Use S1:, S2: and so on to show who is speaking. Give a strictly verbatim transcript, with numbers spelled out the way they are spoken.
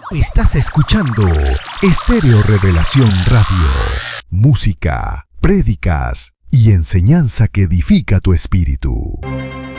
S1: Estás escuchando Estéreo Revelación Radio. Música, prédicas y enseñanza que edifica tu espíritu.